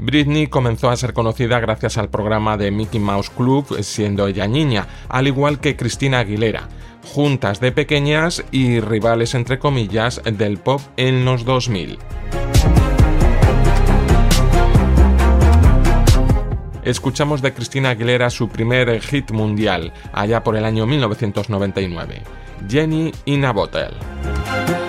Britney comenzó a ser conocida gracias al programa de Mickey Mouse Club, siendo ella niña, al igual que Christina Aguilera, juntas de pequeñas y rivales entre comillas del pop en los 2000. Escuchamos de Christina Aguilera su primer hit mundial, allá por el año 1999, Jenny in a Bottle.